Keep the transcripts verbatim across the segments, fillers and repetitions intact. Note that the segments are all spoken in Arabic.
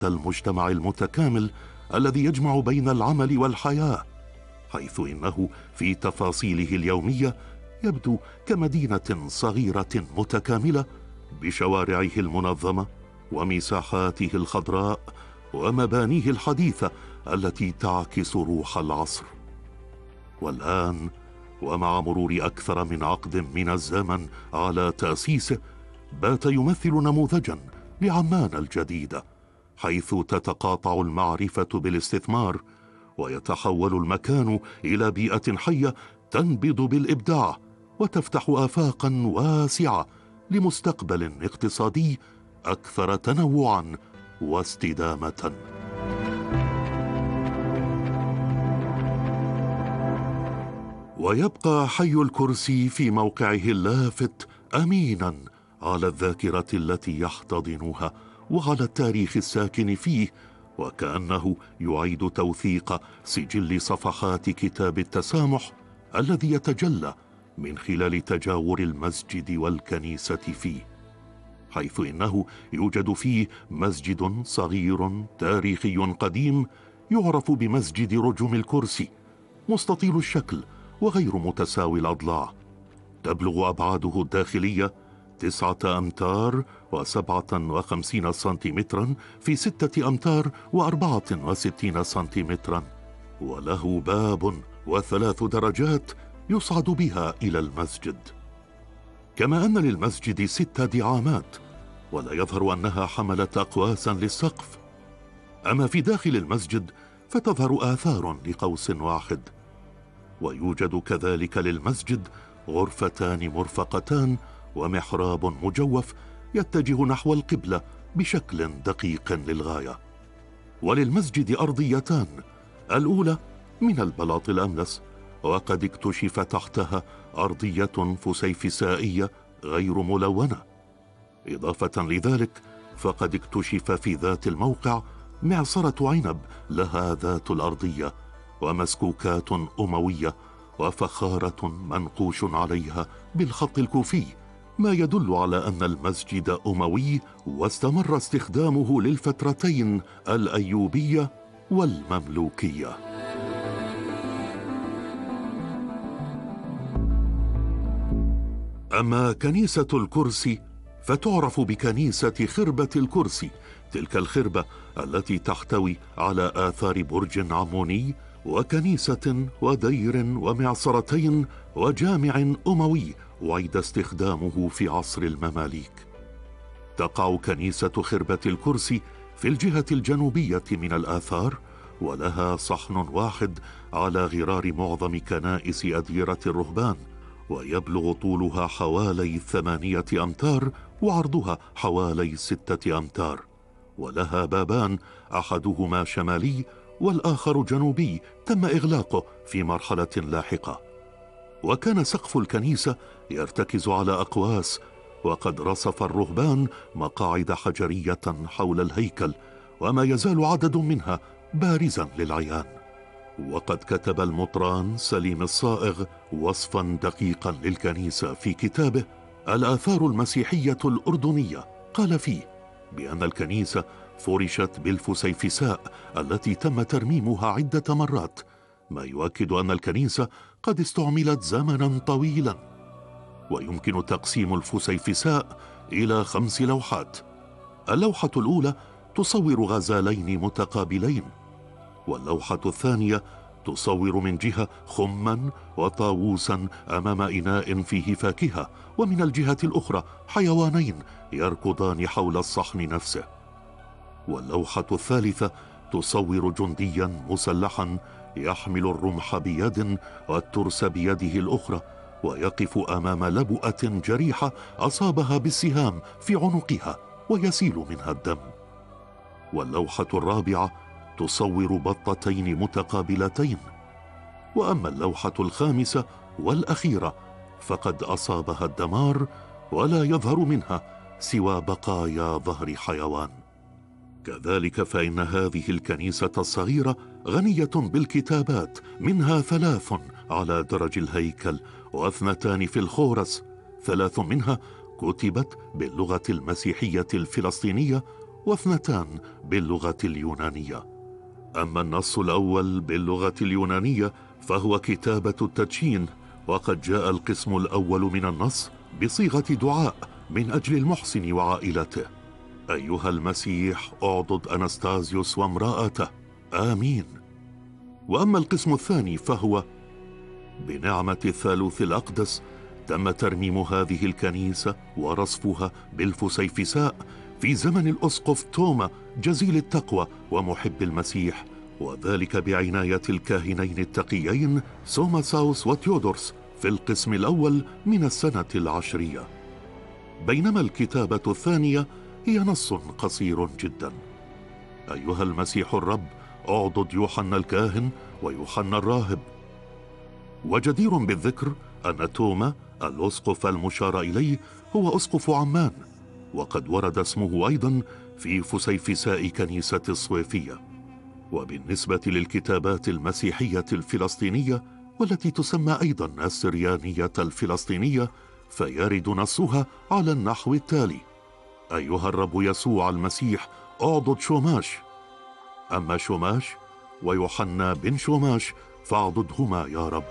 المجتمع المتكامل الذي يجمع بين العمل والحياة، حيث إنه في تفاصيله اليومية يبدو كمدينة صغيرة متكاملة بشوارعه المنظمة ومساحاته الخضراء ومبانيه الحديثة التي تعكس روح العصر. والآن، ومع مرور أكثر من عقد من الزمن على تأسيسه، بات يمثل نموذجا لعمان الجديدة، حيث تتقاطع المعرفة بالاستثمار ويتحول المكان إلى بيئة حية تنبض بالإبداع وتفتح آفاقا واسعة لمستقبل اقتصادي أكثر تنوعا واستدامة. ويبقى حي الكرسي في موقعه اللافت أمينا على الذاكرة التي يحتضنها وعلى التاريخ الساكن فيه، وكأنه يعيد توثيق سجل صفحات كتاب التسامح الذي يتجلى من خلال تجاور المسجد والكنيسة فيه، حيث إنه يوجد فيه مسجد صغير تاريخي قديم يعرف بمسجد رجم الكرسي، مستطيل الشكل وغير متساوي الأضلاع. تبلغ أبعاده الداخلية تسعة أمتار وسبعة وخمسين سنتيمترا في ستة أمتار وأربعة وستين سنتيمترا، وله باب وثلاث درجات يصعد بها إلى المسجد، كما أن للمسجد ست دعامات، ولا يظهر أنها حملت أقواسا للسقف. أما في داخل المسجد فتظهر آثار لقوس واحد، ويوجد كذلك للمسجد غرفتان مرفقتان ومحراب مجوف يتجه نحو القبلة بشكل دقيق للغاية. وللمسجد أرضيتان، الأولى من البلاط الأملس، وقد اكتشف تحتها أرضية فسيفسائية غير ملونة. إضافة لذلك فقد اكتشف في ذات الموقع معصرة عنب لها ذات الأرضية ومسكوكات أموية وفخارة منقوش عليها بالخط الكوفي، ما يدل على أن المسجد أموي واستمر استخدامه للفترتين الأيوبية والمملوكية. أما كنيسة الكرسي فتعرف بكنيسة خربة الكرسي، تلك الخربة التي تحتوي على آثار برج عموني وكنيسة ودير ومعصرتين وجامع أموي أعيد استخدامه في عصر المماليك. تقع كنيسة خربة الكرسي في الجهة الجنوبية من الآثار، ولها صحن واحد على غرار معظم كنائس أديرة الرهبان، ويبلغ طولها حوالي ثمانية أمتار وعرضها حوالي ستة أمتار، ولها بابان، أحدهما شمالي والآخر جنوبي تم إغلاقه في مرحلة لاحقة. وكان سقف الكنيسة يرتكز على أقواس، وقد رصف الرهبان مقاعد حجرية حول الهيكل، وما يزال عدد منها بارزا للعيان. وقد كتب المطران سليم الصائغ وصفا دقيقا للكنيسة في كتابه الآثار المسيحية الأردنية، قال فيه بأن الكنيسة فرشت بالفسيفساء التي تم ترميمها عدة مرات، ما يؤكد أن الكنيسة قد استعملت زمنا طويلا. ويمكن تقسيم الفسيفساء إلى خمس لوحات. اللوحة الأولى تصور غزالين متقابلين، واللوحة الثانية تصور من جهة خما وطاووسا أمام إناء فيه فاكهة، ومن الجهة الأخرى حيوانين يركضان حول الصحن نفسه. واللوحة الثالثة تصور جنديا مسلحا يحمل الرمح بيد والترس بيده الأخرى، ويقف أمام لبؤة جريحة أصابها بالسهام في عنقها ويسيل منها الدم. واللوحة الرابعة تصور بطتين متقابلتين. وأما اللوحة الخامسة والأخيرة فقد أصابها الدمار، ولا يظهر منها سوى بقايا ظهر حيوان. كذلك فإن هذه الكنيسة الصغيرة غنية بالكتابات، منها ثلاث على درج الهيكل واثنتان في الخورس، ثلاث منها كتبت باللغة المسيحية الفلسطينية، واثنتان باللغة اليونانية. أما النص الأول باللغة اليونانية فهو كتابة التدشين، وقد جاء القسم الأول من النص بصيغة دعاء من أجل المحسن وعائلته: أيها المسيح اعضد أنستازيوس وامرأته، آمين. وأما القسم الثاني فهو: بنعمة الثالوث الأقدس تم ترميم هذه الكنيسة ورصفها بالفسيفساء في زمن الأسقف توما جزيل التقوى ومحب المسيح، وذلك بعناية الكاهنين التقيين سوماساوس وتيودورس في القسم الأول من السنة العشرية. بينما الكتابة الثانية هي نص قصير جدا: أيها المسيح الرب اعضد يوحنا الكاهن ويوحنا الراهب. وجدير بالذكر أن توما الأسقف المشار إليه هو أسقف عمان، وقد ورد اسمه أيضا في فسيفساء كنيسة الصويفية. وبالنسبة للكتابات المسيحية الفلسطينية والتي تسمى أيضا السريانية الفلسطينية، فيرد نصها على النحو التالي: أيها الرب يسوع المسيح اعضد شوماش، أما شوماش ويوحنا بن شوماش فاعضدهما يا رب.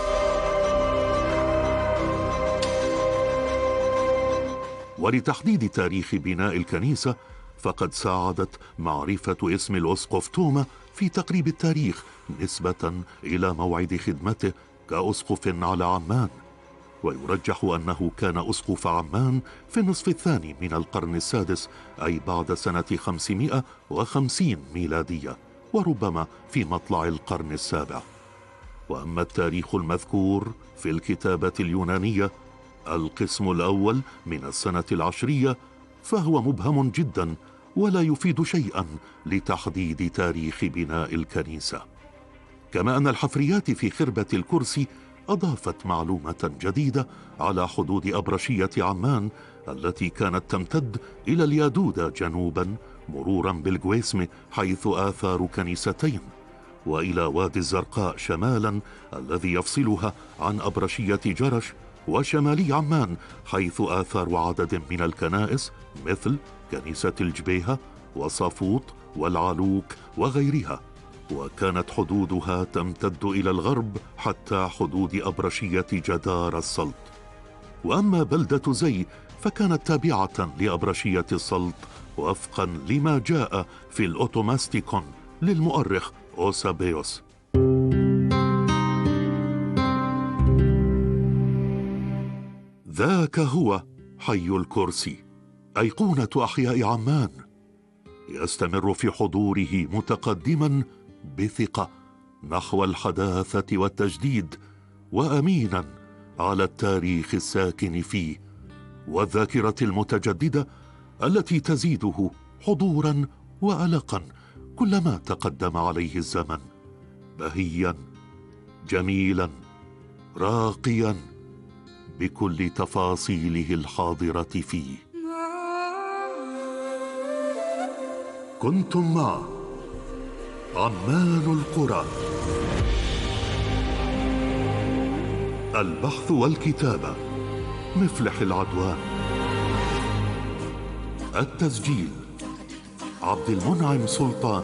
ولتحديد تاريخ بناء الكنيسة فقد ساعدت معرفة اسم الأسقف توما في تقريب التاريخ نسبة إلى موعد خدمته كأسقف على عمان، ويرجح أنه كان أسقف عمان في النصف الثاني من القرن السادس، أي بعد سنة خمسمائة وخمسين ميلادية، وربما في مطلع القرن السابع. وأما التاريخ المذكور في الكتابة اليونانية القسم الأول من السنة العشرية فهو مبهم جدا ولا يفيد شيئا لتحديد تاريخ بناء الكنيسة. كما أن الحفريات في خربة الكرسي أضافت معلومة جديدة على حدود أبرشية عمان التي كانت تمتد إلى اليادودة جنوبا مرورا بالجويسم حيث آثار كنيستين، وإلى وادي الزرقاء شمالا الذي يفصلها عن أبرشية جرش، وشمالي عمان حيث آثار عدد من الكنائس مثل كنيسة الجبيهة وصافوط والعلوك وغيرها، وكانت حدودها تمتد إلى الغرب حتى حدود أبرشية جدار السلط. وأما بلدة زي فكانت تابعة لأبرشية السلط وفقا لما جاء في الأوتوماستيكون للمؤرخ أوسابيوس. ذاك هو حي الكرسي، أيقونة أحياء عمان، يستمر في حضوره متقدما بثقة نحو الحداثة والتجديد، وأمينا على التاريخ الساكن فيه والذاكرة المتجددة التي تزيده حضورا وألقا كلما تقدم عليه الزمن، بهيا جميلا راقيا بكل تفاصيله الحاضرة فيه. كنتم مع عمان القرى، البحث والكتابة مفلح العدوان، التسجيل عبد المنعم سلطان،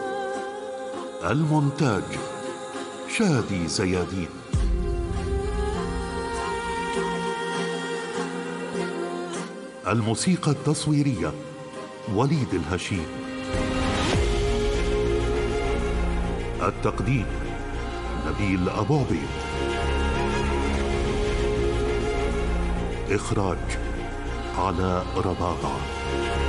المونتاج شادي زيادين، الموسيقى التصويرية وليد الهشيم، التقديم نبيل أبو عبيد، إخراج علاء رباضة.